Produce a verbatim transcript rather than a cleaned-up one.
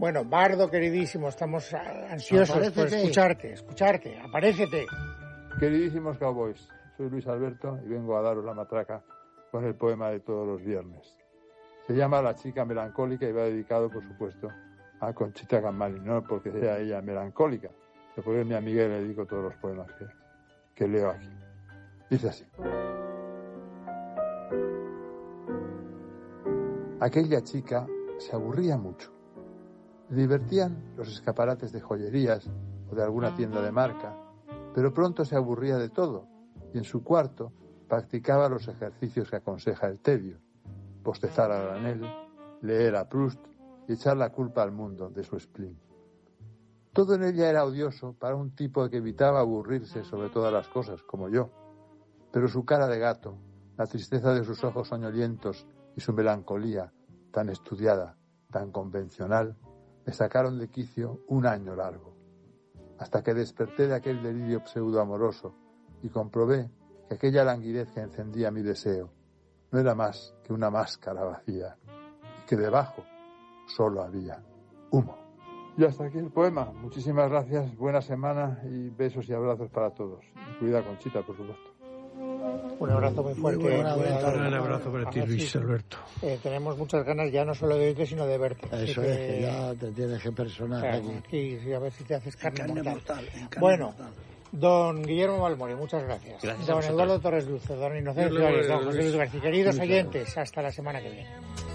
Bueno, Bardo, queridísimo, estamos ansiosos Aparécete. por escucharte, escucharte, aparécete. Queridísimos cowboys, soy Luis Alberto y vengo a daros la matraca con el poema de todos los viernes. Se llama La chica melancólica y va dedicado, por supuesto, a Conchita Gamali, no porque sea ella melancólica, sino porque es mi amiga y le dedico todos los poemas que, que leo aquí. Dice así. Aquella chica se aburría mucho. Le divertían los escaparates de joyerías o de alguna tienda de marca, pero pronto se aburría de todo y en su cuarto practicaba los ejercicios que aconseja el tedio: bostezar a granel, leer a Proust y echar la culpa al mundo de su spleen. Todo en ella era odioso para un tipo que evitaba aburrirse sobre todas las cosas, como yo, pero su cara de gato, la tristeza de sus ojos soñolientos y su melancolía tan estudiada, tan convencional, me sacaron de quicio un año largo, hasta que desperté de aquel delirio pseudoamoroso y comprobé que aquella languidez que encendía mi deseo no era más que una máscara vacía y que debajo solo había humo. Y hasta aquí el poema. Muchísimas gracias, buena semana y besos y abrazos para todos. Y cuida Conchita, por supuesto. Un abrazo muy fuerte. Muy buen abrazo. Un abrazo para ti, Luis Alberto. Eh, tenemos muchas ganas ya no solo de oírte, sino de verte. Eso Así es, que ya te tienes que personar claro, aquí. aquí, sí, a ver si te haces carne, Carne mortal. mortal, en carne Bueno, mortal. don Guillermo Balmori, muchas gracias. Gracias a Don vosotros. Eduardo Torres Dulce, don Innocencio Dios le Arias, don guarde, José Luis. Luis García. Queridos Muchas oyentes, hasta la semana que viene.